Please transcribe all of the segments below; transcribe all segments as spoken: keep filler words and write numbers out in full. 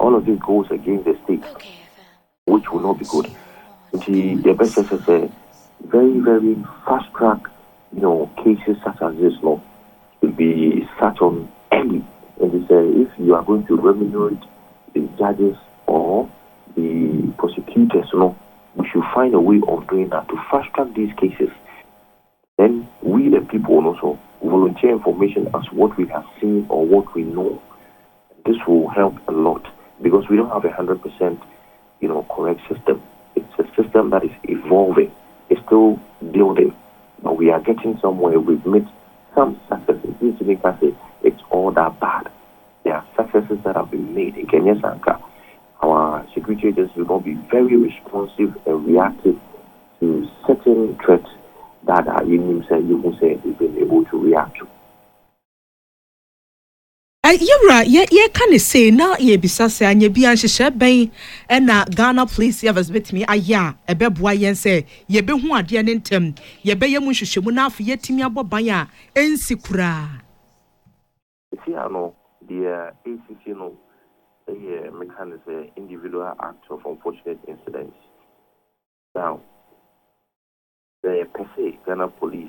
all of this goes against the state, which will not be good. The, the best is a very, very fast track, you know, cases such as this law will be sat on early. And they say if you are going to remunerate the judges or the prosecutors, you know, we should find a way of doing that to fast track these cases. Then we, the people, also volunteer information as what we have seen or what we know. This will help a lot because we don't have a hundred percent, you know, correct system. It's a system that is evolving. It's still building, but we are getting somewhere. We've made some successes. This is because it's all that bad. There are successes that have been made in Kenya Sanka. Our security agents will not be very responsive and reactive to certain threats that our union said you will say we've been able to react to. Uh, you're right. Yeah, yeah, can you say now? Yeah, besides, and you be anxious, bay, and uh, Ghana police have us with me. Ah, yeah, a beb boy and say, ye be who are dear intem, ye be yamush, shimuna for yet timia bobaya, and sikura. See, I know the A C C, you know, a mechanism, individual act of unfortunate incidents. Now, the per se Ghana police,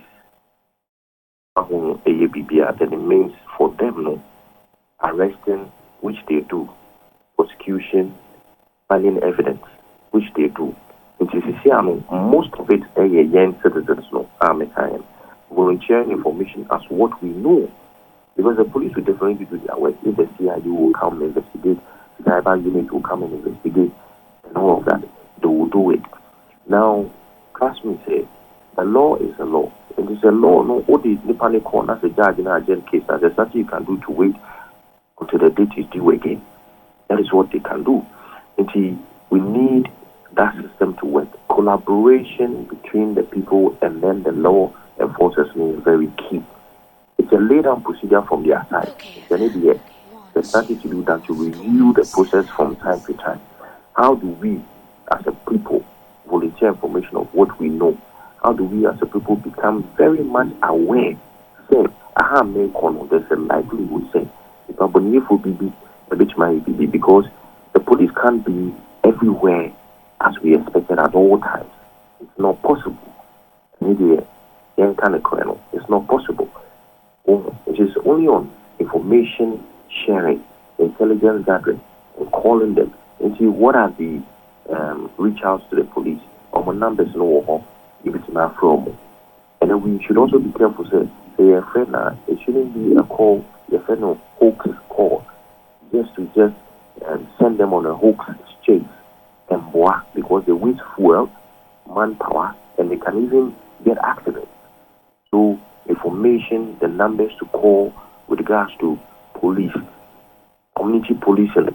A B B, then it means for them, no. Arresting, which they do, prosecution, finding evidence, which they do. In T C C, most of it are young citizens, no, are volunteering information as what we know, because the police will definitely do their work. If the C I D will come and investigate, the cyber unit will come and investigate, and all of that, they will do it. Now, classmates say the law is a law. It is a law. No, all the Nepali court as a judge in a jail case, there's nothing you can do to wait until the date is due again. That is what they can do. Until we need that system to work. Collaboration between the people and then the law enforcers is very key. It's a laid down procedure from their side. It's an idea. There's nothing to do than to review the process from time to time. How do we, as a people, volunteer information of what we know? How do we, as a people, become very much aware? Say, aha, may corner. There's a likelihood, say. But if we be a bit might be because the police can't be everywhere as we expected at all times. It's not possible. Maybe young kind of colonel. It's not possible. It is only on information sharing, intelligence gathering, and calling them into what are the um, reach outs to the police. Our numbers no give it to my from. And then we should also be careful. Say, say a friend, uh, it shouldn't be a call. Your friend of hoax call just to just um, send them on a hoax chase and boah, because they waste fuel, manpower, and they can even get accidents. So information, the numbers to call with regards to police, community police, and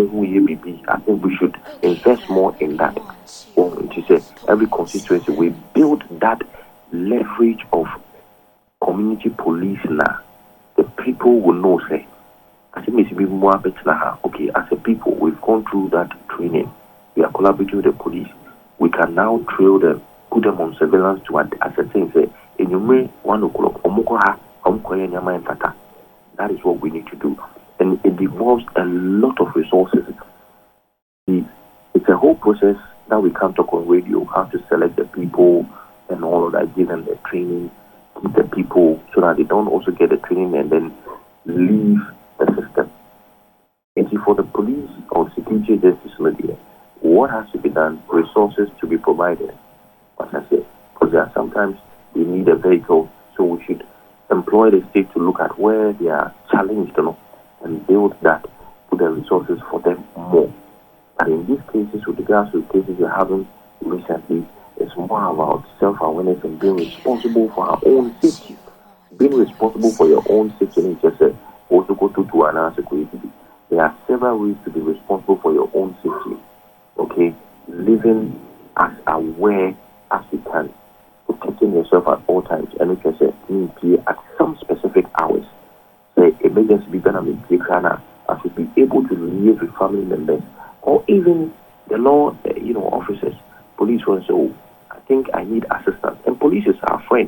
I think we should invest more in that. Well, say every constituency we build that leverage of community police now. The people will know, say, I think it's be more better. Okay, as a people, we've gone through that training. We are collaborating with the police. We can now trail them, put them on surveillance to ascertain, say, in you may one o'clock, that is what we need to do. And it involves a lot of resources. It's a whole process that we can't talk on radio, how to select the people and all of that, give them the training, keep the people so that they don't also get the training and then leave the system. And see, for the police or security agencies, what has to be done? Resources to be provided. As I said, because there are sometimes they need a vehicle, so we should employ the state to look at where they are challenged, you know, and build that, put the resources for them more. And in these cases, with regards to cases we're having recently, it's more about self-awareness and being responsible for our own safety. Being responsible for your own safety is just a also go to to another security. There are several ways to be responsible for your own safety. Okay, living as aware as you can, protecting yourself at all times, and you can say at some specific hours. Say emergency be gonna be clear, I should be able to live with family members, or even the law, you know, officers, police will say, oh, I think I need assistance. And police is our friend.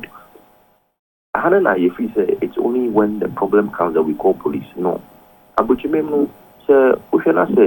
If we say it's only when the problem comes that we call police. No. Abuchimemu say, we should not say